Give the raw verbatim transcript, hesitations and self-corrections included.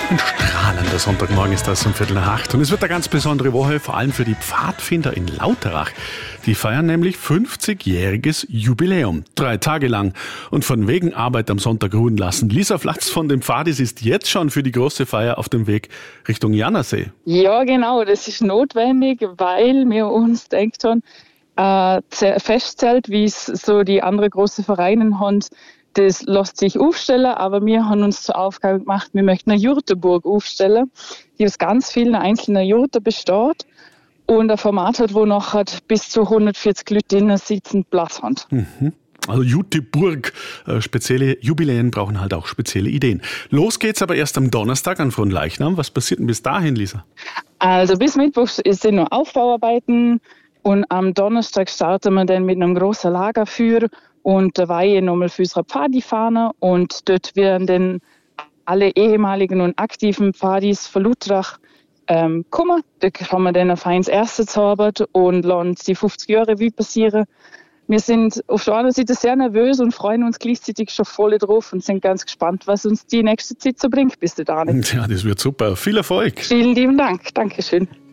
Ein strahlender Sonntagmorgen ist das um Viertel nach acht. Und es wird eine ganz besondere Woche, vor allem für die Pfadfinder in Lauterach. Die feiern nämlich fünfzigjähriges Jubiläum. Drei Tage lang. Und von wegen Arbeit am Sonntag ruhen lassen. Lisa Flatz von den Pfadis ist jetzt schon für die große Feier auf dem Weg Richtung Jannersee. Ja, genau. Das ist notwendig, weil wir uns denkt schon, äh, Festzelt, wie es so die anderen großen Vereine haben, das lässt sich aufstellen, aber wir haben uns zur Aufgabe gemacht, wir möchten eine Jurteburg aufstellen, die aus ganz vielen einzelnen Jurten besteht und ein Format hat, wo nachher bis zu hundertvierzig Leute drinnen sitzen, Platz haben. Mhm. Also Jurteburg, äh, spezielle Jubiläen brauchen halt auch spezielle Ideen. Los geht's aber erst am Donnerstag an Fronleichnam. Was passiert denn bis dahin, Lisa? Also bis Mittwoch sind noch Aufbauarbeiten und am Donnerstag starten wir dann mit einem großen Lagerfeuer und der Weihe nochmal für unsere Pfadi-Fahne und dort werden dann alle ehemaligen und aktiven Pfadis von Lauterach ähm, kommen. Da haben wir dann ein feines erstes zaubert und lassen die fünfzig Jahre Revue passieren. Wir sind auf der anderen Seite sehr nervös und freuen uns gleichzeitig schon voll drauf und sind ganz gespannt, was uns die nächste Zeit so bringt bis dahin. Ja, das wird super. Viel Erfolg. Vielen lieben Dank. Dankeschön.